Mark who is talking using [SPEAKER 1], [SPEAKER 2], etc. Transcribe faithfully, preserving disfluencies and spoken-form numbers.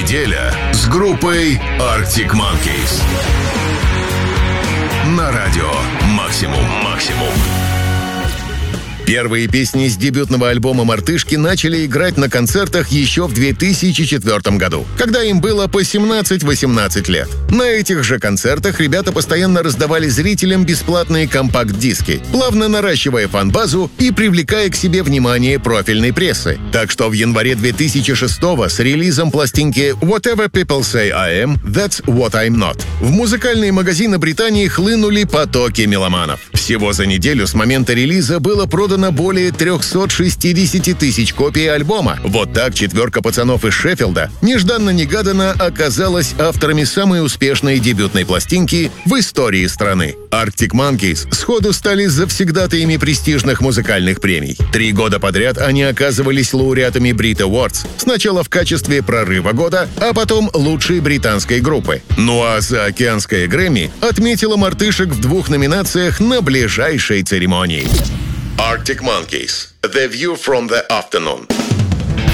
[SPEAKER 1] Неделя с группой Arctic Monkeys. На радио «Максимум». Максимум. Первые песни с дебютного альбома «Мартышки» начали играть на концертах еще в две тысячи четвёртом году, когда им было по семнадцать-восемнадцать лет. На этих же концертах ребята постоянно раздавали зрителям бесплатные компакт-диски, плавно наращивая фан-базу и привлекая к себе внимание профильной прессы. Так что в январе две тысячи шестого с релизом пластинки «Whatever People Say I Am, That's What I'm Not» в музыкальные магазины Британии хлынули потоки меломанов. Всего за неделю с момента релиза было продано более триста шестьдесят тысяч копий альбома. Вот так четверка пацанов из Шеффилда нежданно-негаданно оказалась авторами самой успешной дебютной пластинки в истории страны. Arctic Monkeys сходу стали завсегдатаями престижных музыкальных премий. Три года подряд они оказывались лауреатами Brit Awards, сначала в качестве прорыва года, а потом лучшей британской группы. Ну а заокеанская Грэмми отметила мартышек в двух номинациях на ближайшей церемонии. Arctic Monkeys. The View from the Afternoon.